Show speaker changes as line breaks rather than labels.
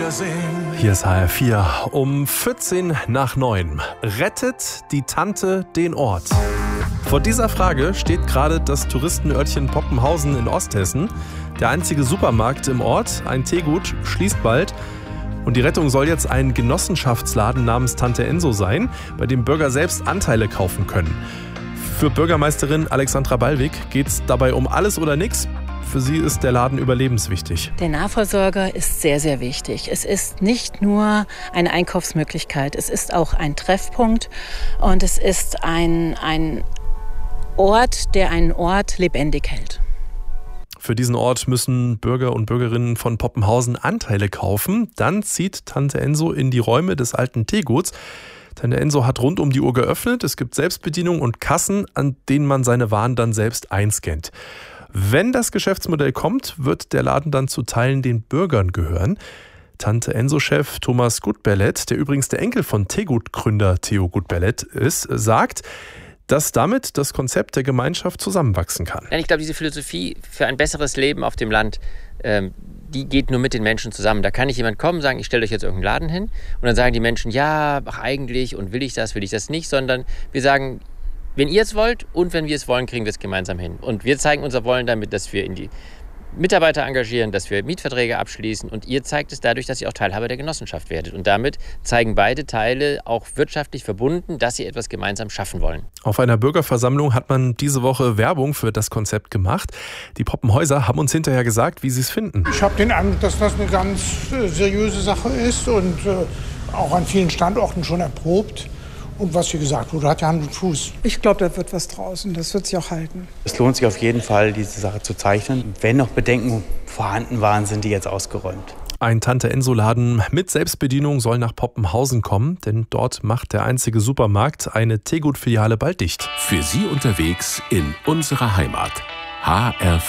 Wiedersehen.
Hier ist HR4 um 8:45. Rettet die Tante den Ort? Vor dieser Frage steht gerade das Touristenörtchen Poppenhausen in Osthessen. Der einzige Supermarkt im Ort, ein Teegut, schließt bald. Und die Rettung soll jetzt ein Genossenschaftsladen namens Tante Enso sein, bei dem Bürger selbst Anteile kaufen können. Für Bürgermeisterin Alexandra Ballwig geht es dabei um alles oder nichts. Für sie ist der Laden überlebenswichtig.
Der Nahversorger ist sehr, sehr wichtig. Es ist nicht nur eine Einkaufsmöglichkeit, es ist auch ein Treffpunkt und es ist ein Ort, der einen Ort lebendig hält.
Für diesen Ort müssen Bürger und Bürgerinnen von Poppenhausen Anteile kaufen. Dann zieht Tante Enso in die Räume des alten Teeguts. Tante Enso hat rund um die Uhr geöffnet. Es gibt Selbstbedienung und Kassen, an denen man seine Waren dann selbst einscannt. Wenn das Geschäftsmodell kommt, wird der Laden dann zu Teilen den Bürgern gehören. Tante Enso-Chef Thomas Gutberlet, der übrigens der Enkel von Teegut-Gründer Theo Gutberlet ist, sagt, dass damit das Konzept der Gemeinschaft zusammenwachsen kann.
Ich glaube, diese Philosophie für ein besseres Leben auf dem Land, die geht nur mit den Menschen zusammen. Da kann nicht jemand kommen und sagen, ich stelle euch jetzt irgendeinen Laden hin. Und dann sagen die Menschen, ja, ach eigentlich, und will ich das nicht, sondern wir sagen, wenn ihr es wollt und wenn wir es wollen, kriegen wir es gemeinsam hin. Und wir zeigen unser Wollen damit, dass wir in die Mitarbeiter engagieren, dass wir Mietverträge abschließen. Und ihr zeigt es dadurch, dass ihr auch Teilhaber der Genossenschaft werdet. Und damit zeigen beide Teile auch wirtschaftlich verbunden, dass sie etwas gemeinsam schaffen wollen.
Auf einer Bürgerversammlung hat man diese Woche Werbung für das Konzept gemacht. Die Poppenhäuser haben uns hinterher gesagt, wie sie es finden.
Ich habe den Eindruck, dass das eine ganz seriöse Sache ist und auch an vielen Standorten schon erprobt. Und was hier gesagt wurde, hat ja Hand und Fuß.
Ich glaube, da wird was draus und das wird sich auch halten.
Es lohnt sich auf jeden Fall, diese Sache zu zeichnen. Wenn noch Bedenken vorhanden waren, sind die jetzt ausgeräumt.
Ein Tante-Enso-Laden mit Selbstbedienung soll nach Poppenhausen kommen, denn dort macht der einzige Supermarkt eine Teegut-Filiale bald dicht.
Für Sie unterwegs in unserer Heimat. HR4.